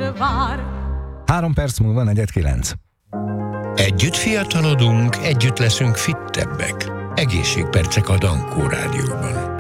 vár. 3 perc múlva 8:45. Együtt fiatalodunk, együtt leszünk fittebbek. Egészségpercek a Dankó Rádióban.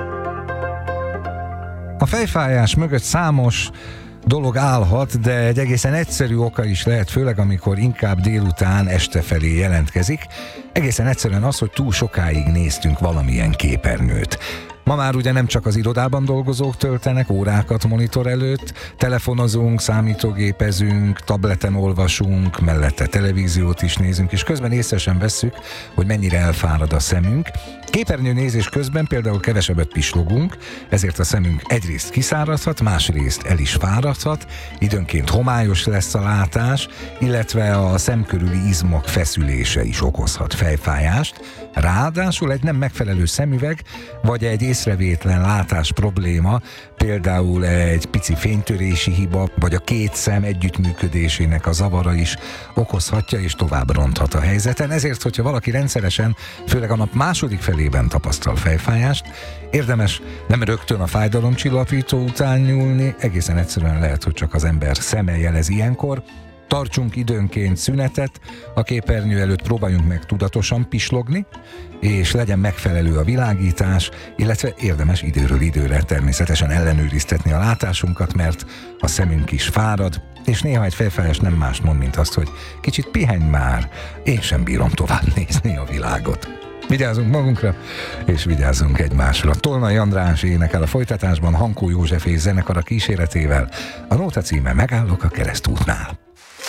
A fejfájás mögött számos dolog állhat, de egy egészen egyszerű oka is lehet, főleg amikor inkább délután, este felé jelentkezik. Egészen egyszerűen az, hogy túl sokáig néztünk valamilyen képernyőt. Ma már ugye nem csak az irodában dolgozók töltenek órákat monitor előtt, telefonozunk, számítógépezünk, tableten olvasunk, mellette televíziót is nézünk, és közben észre sem vesszük, hogy mennyire elfárad a szemünk. Képernyőnézés közben például kevesebbet pislogunk, ezért a szemünk egyrészt kiszáradhat, másrészt el is fáradhat, időnként homályos lesz a látás, illetve a szem körüli izmok feszülése is okozhat fejfájást. Ráadásul egy nem megfelelő szemüveg, vagy egy észrevétlen látás probléma, például egy pici fénytörési hiba, vagy a két szem együttműködésének a zavara is okozhatja és tovább ronthat a helyzeten. Ezért, hogyha valaki rendszeresen, főleg a nap második felében tapasztal fejfájást, érdemes nem rögtön a fájdalomcsillapító után nyúlni, egészen egyszerűen lehet, hogy csak az ember szeme jelez ilyenkor. Tartsunk időnként szünetet, a képernyő előtt próbáljunk meg tudatosan pislogni, és legyen megfelelő a világítás, illetve érdemes időről időre természetesen ellenőriztetni a látásunkat, mert a szemünk is fárad, és néha egy fejfájás nem mást mond, mint azt, hogy kicsit pihenj már, én sem bírom tovább nézni a világot. Vigyázzunk magunkra, és vigyázzunk egymásra. Tolnai András énekel a folytatásban Hankó József és zenekara kíséretével. A nóta címe Megállok a keresztútnál.